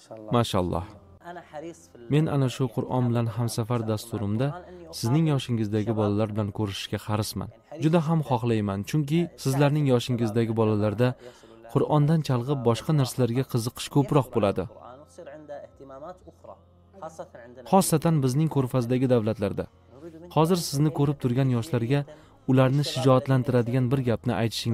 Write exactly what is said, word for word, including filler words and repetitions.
Mashalloh. Men ana shu Qur'on bilan hamsafar dasturimda sizning yoshingizdagi bolalar bilan ko'rishishga harisman. Juda ham xohlayman, chunki sizlarning yoshingizdagi bolalarda Qur'ondan chalg'ib boshqa narsalarga qiziqish ko'proq bo'ladi. Xosatan bizning ko'rfazdagi davlatlarda. Hozir sizni ko'rib turgan yoshlarga ularni shijoatlantiradigan bir gapni aytishingiz